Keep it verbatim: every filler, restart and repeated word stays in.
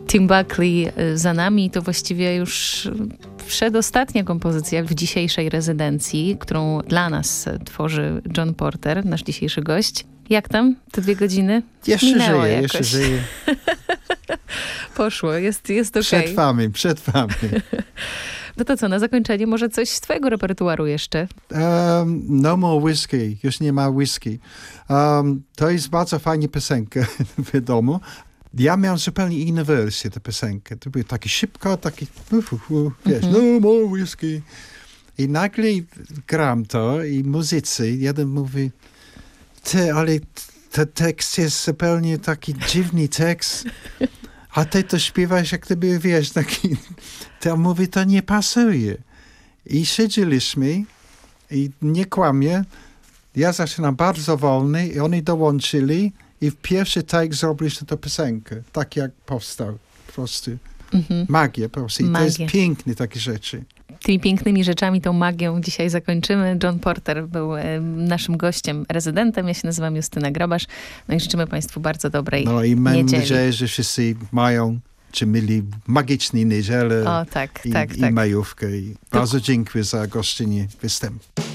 Tim Buckley za nami, to właściwie już przedostatnia kompozycja w dzisiejszej rezydencji, którą dla nas tworzy John Porter, nasz dzisiejszy gość. Jak tam te dwie godziny? Jeszcze Minęło żyję, jakoś. jeszcze żyję. Poszło, jest, jest okej. Przetrwamy, przetrwamy. No to co, na zakończenie może coś z twojego repertuaru jeszcze? Um, no more whiskey, już nie ma whisky. Um, to jest bardzo fajna piosenka, wiadomo. Ja miałem zupełnie inną wersję tę piosenkę. To było takie szybko, taki, uf, uf, uf, wiesz, mm-hmm. no more whisky. I nagle gram to i muzycy, jeden mówi, ty, ale ten tekst jest zupełnie taki dziwny tekst. A ty to śpiewasz, jak gdyby, wiesz, taki... To mówi, to nie pasuje. I siedzieliśmy i nie kłamie. Ja zaczynam bardzo wolny i oni dołączyli i w pierwszy take zrobiliśmy tę piosenkę. Tak jak powstał. Po prostu mhm. magia po prostu. I Magia. to jest piękne takie rzeczy. Tymi pięknymi rzeczami, tą magią dzisiaj zakończymy. John Porter był e, naszym gościem, rezydentem. Ja się nazywam Justyna Grabasz. No i życzymy Państwu bardzo dobrej No i mam niedzieli. nadzieję, że wszyscy mają, czy mieli magiczne niedzielę o, tak, i, tak, i tak. majówkę. I bardzo dziękuję za goszczenie występu.